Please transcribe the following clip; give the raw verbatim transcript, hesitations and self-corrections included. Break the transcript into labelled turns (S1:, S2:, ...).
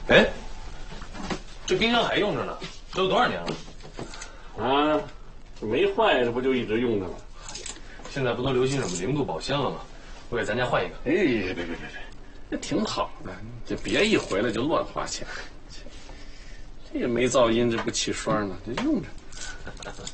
S1: 哎，这冰箱还用着呢，都有多少年了？
S2: 啊，没坏，这不就一直用着吗？
S1: 现在不都流行什么零度保鲜了吗？我给咱家换一个。
S2: 哎，别别别别，这挺好的，这别一回来就乱花钱。这也没噪音，这不起霜吗？这用着。